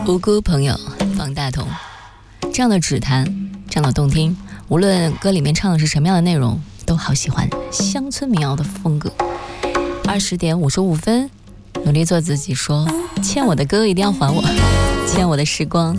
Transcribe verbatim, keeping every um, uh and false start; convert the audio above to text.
无辜朋友方大同，这样的指弹这样的动听，无论歌里面唱的是什么样的内容，都好喜欢乡村民谣的风格。二十点五十五分，努力做自己说，欠我的歌一定要还我，欠我的时光